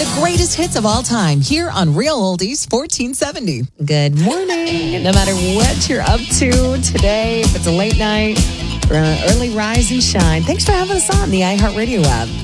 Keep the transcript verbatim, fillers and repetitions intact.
the greatest hits of all time here on Real Oldies fourteen seventy. Good morning. No matter what you're up to today, if it's a late night or an early rise and shine, thanks for having us on the iHeartRadio app.